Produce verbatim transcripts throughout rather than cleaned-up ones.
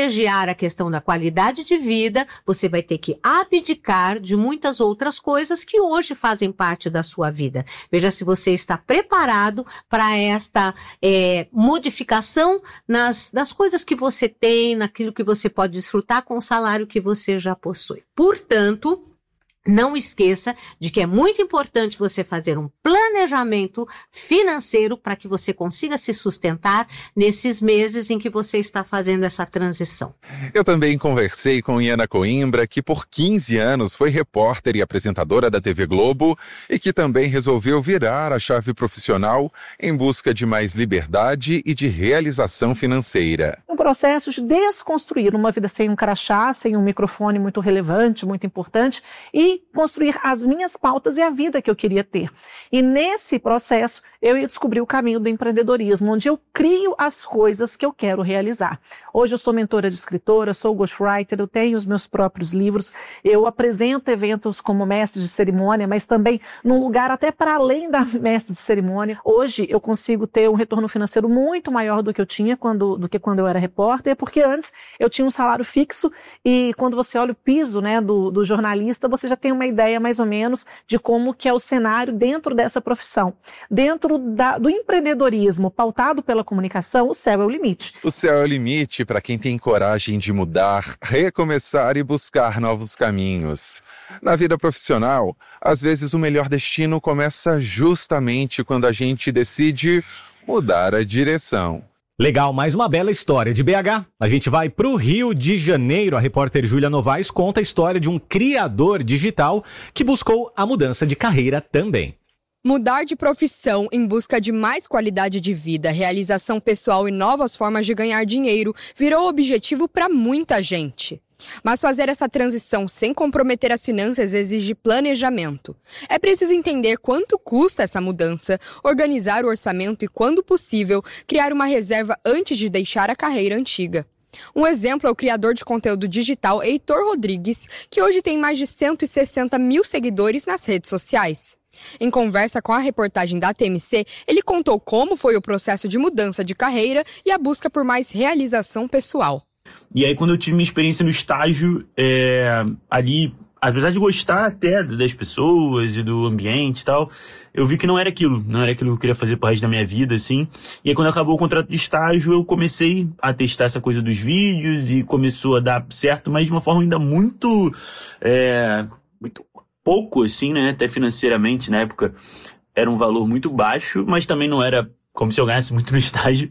privilegiar a questão da qualidade de vida, você vai ter que abdicar de muitas outras coisas que hoje fazem parte da sua vida. Veja se você está preparado para esta é, modificação nas, nas coisas que você tem, naquilo que você pode desfrutar com o salário que você já possui. Portanto, não esqueça de que é muito importante você fazer um planejamento financeiro para que você consiga se sustentar nesses meses em que você está fazendo essa transição. Eu também conversei com Iana Coimbra, que por quinze anos foi repórter e apresentadora da T V Globo e que também resolveu virar a chave profissional em busca de mais liberdade e de realização financeira. Um processo de desconstruir uma vida sem um crachá, sem um microfone muito relevante, muito importante, e construir as minhas pautas e a vida que eu queria ter. E nesse processo, eu ia descobrir o caminho do empreendedorismo, onde eu crio as coisas que eu quero realizar. Hoje eu sou mentora de escritora, sou ghostwriter, eu tenho os meus próprios livros, eu apresento eventos como mestre de cerimônia, mas também num lugar até para além da mestre de cerimônia. Hoje eu consigo ter um retorno financeiro muito maior do que eu tinha quando, do que quando eu era repórter, porque antes eu tinha um salário fixo e quando você olha o piso, né, do, do jornalista, você já tem uma ideia mais ou menos de como que é o cenário dentro dessa profissão. Dentro da, do empreendedorismo pautado pela comunicação, o céu é o limite. O céu é o limite para quem tem coragem de mudar, recomeçar e buscar novos caminhos. Na vida profissional, às vezes o melhor destino começa justamente quando a gente decide mudar a direção. Legal, mais uma bela história de B H. A gente vai para o Rio de Janeiro. A repórter Júlia Novaes conta a história de um criador digital que buscou a mudança de carreira também. Mudar de profissão em busca de mais qualidade de vida, realização pessoal e novas formas de ganhar dinheiro virou objetivo para muita gente. Mas fazer essa transição sem comprometer as finanças exige planejamento. É preciso entender quanto custa essa mudança, organizar o orçamento e, quando possível, criar uma reserva antes de deixar a carreira antiga. Um exemplo é o criador de conteúdo digital Heitor Rodrigues, que hoje tem mais de cento e sessenta mil seguidores nas redes sociais. Em conversa com a reportagem da T M C, ele contou como foi o processo de mudança de carreira e a busca por mais realização pessoal. E aí, quando eu tive minha experiência no estágio, é, ali, apesar de gostar até das pessoas e do ambiente e tal, eu vi que não era aquilo, não era aquilo que eu queria fazer pro resto da minha vida, assim. E aí, quando acabou o contrato de estágio, eu comecei a testar essa coisa dos vídeos e começou a dar certo, mas de uma forma ainda muito, é, muito pouco, assim, né, até financeiramente, na época, era um valor muito baixo, mas também não era como se eu ganhasse muito no estágio,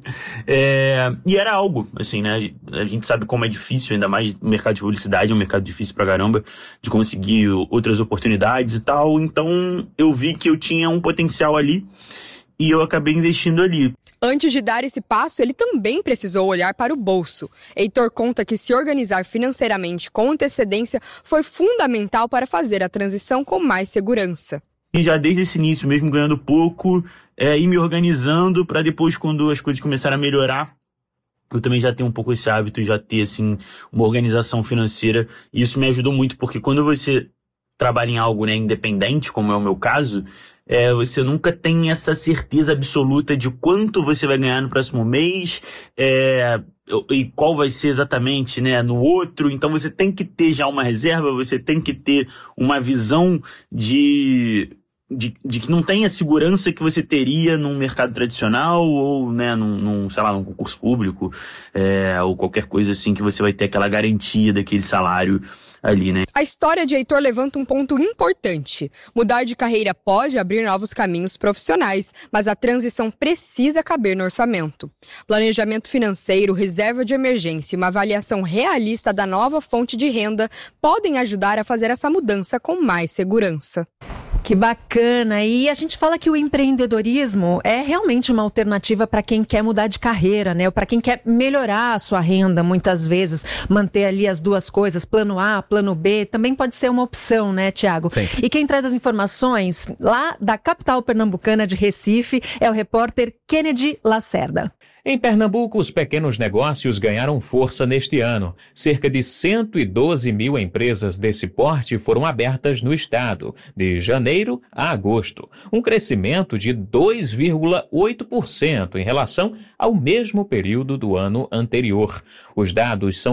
é, e era algo, assim, né, a gente sabe como é difícil, ainda mais no mercado de publicidade, é um mercado difícil pra caramba, de conseguir outras oportunidades e tal, então eu vi que eu tinha um potencial ali, e eu acabei investindo ali. Antes de dar esse passo, ele também precisou olhar para o bolso. Heitor conta que se organizar financeiramente com antecedência foi fundamental para fazer a transição com mais segurança. E já desde esse início, mesmo ganhando pouco, é, ir me organizando para depois, quando as coisas começarem a melhorar, eu também já tenho um pouco esse hábito de já ter, assim, uma organização financeira. E isso me ajudou muito, porque quando você trabalha em algo, né, independente, como é o meu caso, é, você nunca tem essa certeza absoluta de quanto você vai ganhar no próximo mês, é, e qual vai ser exatamente, né, no outro. Então você tem que ter já uma reserva, você tem que ter uma visão de... De, de que não tem a segurança que você teria num mercado tradicional ou, né, num, num, sei lá, num concurso público, é, ou qualquer coisa assim, que você vai ter aquela garantia daquele salário ali, né? A história de Heitor levanta um ponto importante. Mudar de carreira pode abrir novos caminhos profissionais, mas a transição precisa caber no orçamento. Planejamento financeiro, reserva de emergência e uma avaliação realista da nova fonte de renda podem ajudar a fazer essa mudança com mais segurança. Que bacana! E a gente fala que o empreendedorismo é realmente uma alternativa para quem quer mudar de carreira, né? Ou para quem quer melhorar a sua renda, muitas vezes, manter ali as duas coisas, plano A, plano B, também pode ser uma opção, né, Tiago? Sim. E quem traz as informações lá da capital pernambucana de Recife é o repórter Kennedy Lacerda. Em Pernambuco, os pequenos negócios ganharam força neste ano. Cerca de cento e doze mil empresas desse porte foram abertas no estado, de janeiro a agosto. Um crescimento de dois vírgula oito por cento em relação ao mesmo período do ano anterior. Os dados são